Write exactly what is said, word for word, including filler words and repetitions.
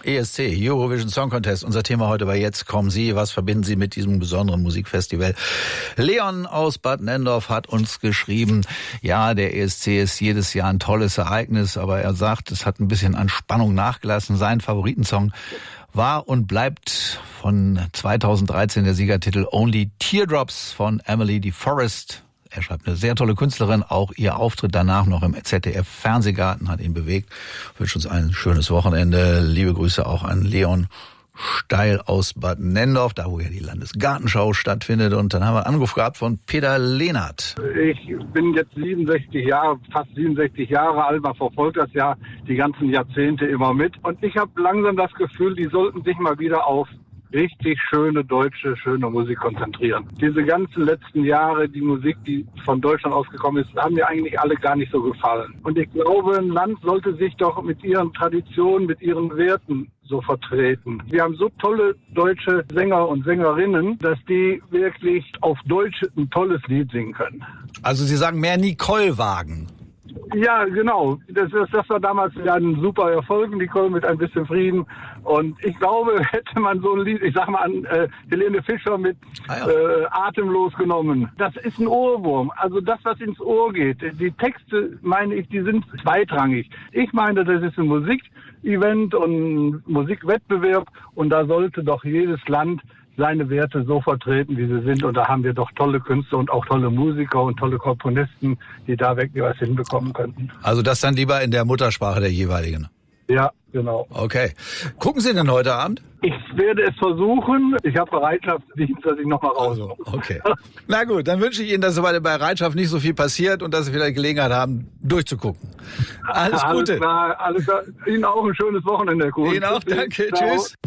E S C, Eurovision Song Contest. Unser Thema heute war Jetzt kommen Sie. Was verbinden Sie mit diesem besonderen Musikfestival? Leon aus Bad Nenndorf hat uns geschrieben, ja, der E S C ist jedes Jahr ein tolles Ereignis, aber er sagt, es hat ein bisschen an Spannung nachgelassen. Sein Favoritensong war und bleibt von zweitausenddreizehn der Siegertitel Only Teardrops von Emily DeForest. Er schreibt, eine sehr tolle Künstlerin. Auch ihr Auftritt danach noch im Z D F-Fernsehgarten hat ihn bewegt. Ich wünsche uns ein schönes Wochenende. Liebe Grüße auch an Leon Steil aus Bad Nenndorf, da wo ja die Landesgartenschau stattfindet. Und dann haben wir einen Anruf gehabt von Peter Lehnert. Ich bin jetzt siebenundsechzig Jahre, fast siebenundsechzig Jahre alt. Man verfolgt das ja die ganzen Jahrzehnte immer mit. Und ich habe langsam das Gefühl, die sollten sich mal wieder auf richtig schöne deutsche, schöne Musik konzentrieren. Diese ganzen letzten Jahre, die Musik, die von Deutschland ausgekommen ist, haben mir eigentlich alle gar nicht so gefallen. Und ich glaube, ein Land sollte sich doch mit ihren Traditionen, mit ihren Werten so vertreten. Wir haben so tolle deutsche Sänger und Sängerinnen, dass die wirklich auf Deutsch ein tolles Lied singen können. Also Sie sagen mehr Nicole Wagen. Ja, genau. Das, das, das war damals ja ein super Erfolg, Nicole, mit ein bisschen Frieden. Und ich glaube, hätte man so ein Lied, ich sag mal an äh, Helene Fischer mit ah, ja. äh, Atemlos genommen. Das ist ein Ohrwurm. Also das, was ins Ohr geht. Die Texte, meine ich, die sind zweitrangig. Ich meine, das ist ein Musikevent und Musikwettbewerb. Und da sollte doch jedes Land seine Werte so vertreten, wie sie sind. Und da haben wir doch tolle Künstler und auch tolle Musiker und tolle Komponisten, die da wirklich was hinbekommen könnten. Also das dann lieber in der Muttersprache der jeweiligen? Ja, genau. Okay. Gucken Sie denn heute Abend? Ich werde es versuchen. Ich habe Bereitschaftsdienst, dass ich noch mal raus muss. Also, okay. Na gut, dann wünsche ich Ihnen, dass bei der Bereitschaft nicht so viel passiert und dass Sie vielleicht Gelegenheit haben, durchzugucken. Alles Gute. Alles klar, alles klar. Ihnen auch ein schönes Wochenende, Herr Kuhn. Ihnen auch, danke. Ciao. Tschüss.